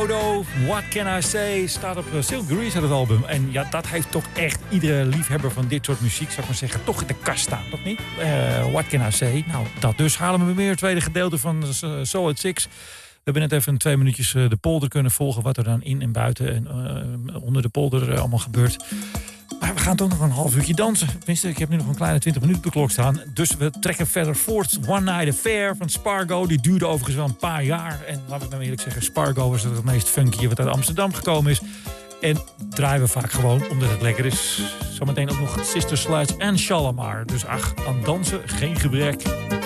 What Can I Say staat op Silk Grease uit het album. En ja, dat heeft toch echt iedere liefhebber van dit soort muziek, zou ik maar zeggen, toch in de kast staan, toch niet? What Can I Say? Nou, dat dus. Halen we weer het tweede gedeelte van Solid Six. We hebben net even 2 minuutjes de polder kunnen volgen, wat er dan in en buiten en onder de polder allemaal gebeurt. Maar we gaan toch nog een half uurtje dansen. Tenminste, ik heb nu nog een kleine 20 minuten op de klok staan. Dus we trekken verder voort. One Night Affair van Spargo. Die duurde overigens wel een paar jaar. En laten we nou eerlijk zeggen, Spargo was het meest funky wat uit Amsterdam gekomen is. En draaien we vaak gewoon omdat het lekker is. Zometeen ook nog Sister Sledge en Shalamar. Dus ach, aan dansen geen gebrek.